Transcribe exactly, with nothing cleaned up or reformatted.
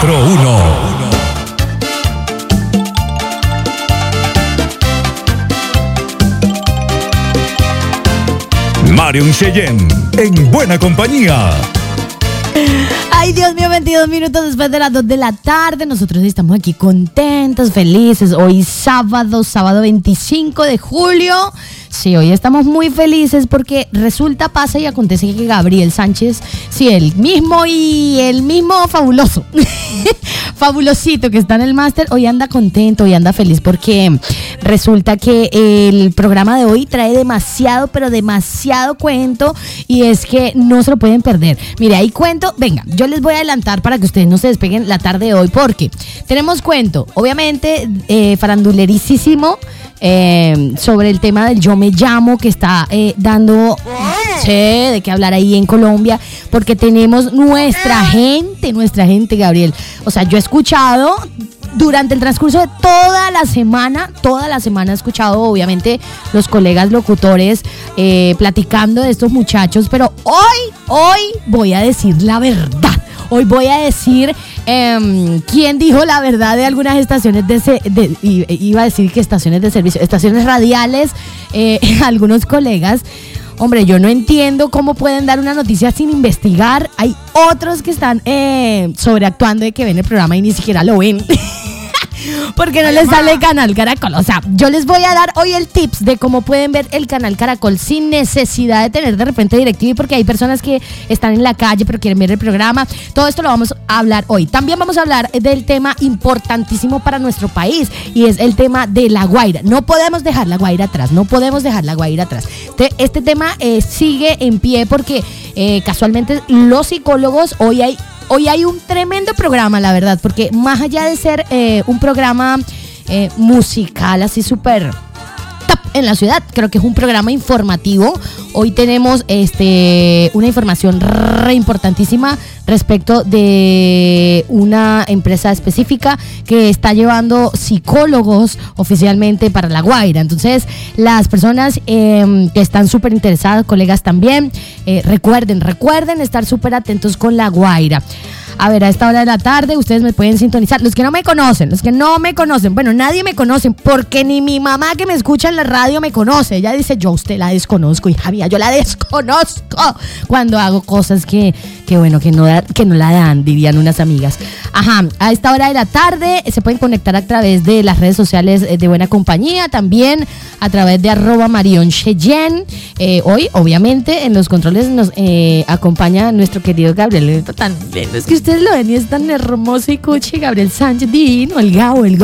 cuatro uno. Marion Cheyenne, en buena compañía. Ay, Dios mío, veintidós minutos después de las dos de la tarde. Nosotros estamos aquí contentos, felices. Hoy sábado, sábado veinticinco de julio. Sí, hoy estamos muy felices porque resulta, pasa y acontece que Gabriel Sánchez, sí, el mismo y el mismo fabuloso, fabulosito que está en el máster, hoy anda contento, hoy anda feliz porque resulta que el programa de hoy trae demasiado, pero demasiado cuento y es que no se lo pueden perder. Mire, hay cuento, venga, yo les voy a adelantar para que ustedes no se despeguen la tarde de hoy porque tenemos cuento, obviamente, eh, farandulerísimo. Eh, sobre el tema del Yo Me Llamo que está eh, dando sí, de qué hablar ahí en Colombia porque tenemos nuestra gente, nuestra gente, Gabriel. O sea, yo he escuchado durante el transcurso de toda la semana, toda la semana he escuchado obviamente los colegas locutores eh, platicando de estos muchachos, pero hoy, hoy voy a decir la verdad. Hoy voy a decir eh, quién dijo la verdad de algunas estaciones de, se, de iba a decir que estaciones de servicio, estaciones radiales, eh, algunos colegas. Hombre, yo no entiendo cómo pueden dar una noticia sin investigar. Hay otros que están eh, sobreactuando de que ven el programa y ni siquiera lo ven. Porque no les sale el canal Caracol. O sea, yo les voy a dar hoy el tips de cómo pueden ver el canal Caracol sin necesidad de tener de repente DirecTV, porque hay personas que están en la calle pero quieren ver el programa. Todo esto lo vamos a hablar hoy. También vamos a hablar del tema importantísimo para nuestro país y es el tema de La Guaira. No podemos dejar La Guaira atrás, no podemos dejar La Guaira atrás. Este, este tema eh, sigue en pie porque eh, casualmente los psicólogos, hoy hay Hoy hay un tremendo programa, la verdad, porque más allá de ser eh, un programa eh, musical así súper top en la ciudad, creo que es un programa informativo. Hoy tenemos este una información re importantísima respecto de una empresa específica que está llevando psicólogos oficialmente para La Guaira. Entonces, las personas eh, que están súper interesadas, colegas también, eh, recuerden, recuerden estar súper atentos con La Guaira. A ver, a esta hora de la tarde ustedes me pueden sintonizar. Los que no me conocen, los que no me conocen, bueno, nadie me conoce porque ni mi mamá que me escucha en la radio me conoce. Ella dice, yo a usted la desconozco, hija mía, yo la desconozco cuando hago cosas que, que bueno, que no, da, que no la dan, dirían unas amigas. Ajá, a esta hora de la tarde se pueden conectar a través de las redes sociales de Buena Compañía, también a través de arroba Marion Cheyenne. Eh, hoy, obviamente, en los controles nos eh, acompaña nuestro querido Gabriel. Tan, es que ustedes lo ven y es tan hermoso y cuchi, Gabriel Sánchez, divino, el Gabo, el